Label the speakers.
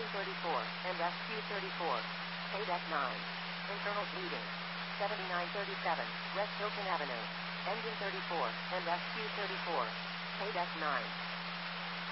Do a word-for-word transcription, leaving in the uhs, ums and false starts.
Speaker 1: engine thirty-four, and S Q thirty-four. Paid F nine. Internal bleeding. seventy-nine thirty-seven, West Hilton Avenue. Engine thirty-four, and S Q thirty-four. Paid F nine.